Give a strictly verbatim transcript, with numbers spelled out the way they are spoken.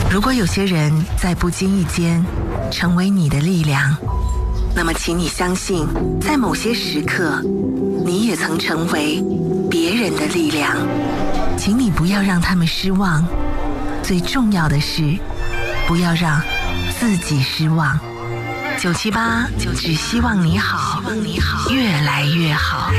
如果有些人在不经意间成为你的力量，那么请你相信，在某些时刻，你也曾成为别人的力量。请你不要让他们失望，最重要的是，不要让自己失望。九七八，只希望你好，越来越好。